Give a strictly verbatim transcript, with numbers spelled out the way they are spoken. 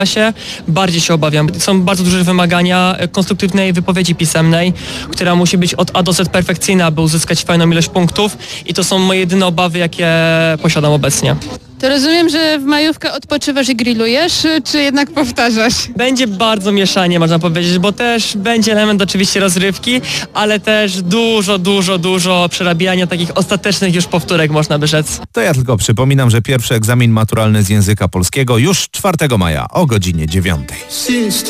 się, bardziej się obawiam. Są bardzo duże wymagania konstruktywnej wypowiedzi pisemnej, która musi być od A do Z perfekcyjna, aby uzyskać fajną ilość punktów i to są moje jedyne obawy, jakie posiadam obecnie. To rozumiem, że w majówkę odpoczywasz i grillujesz, czy jednak powtarzasz? Będzie bardzo mieszanie, można powiedzieć, bo też będzie element oczywiście rozrywki, ale też dużo, dużo, dużo przerabiania takich ostatecznych już powtórek, można by rzec. To ja tylko przypominam, że pierwszy egzamin maturalny z języka polskiego już czwartego maja o godzinie dziewiątej.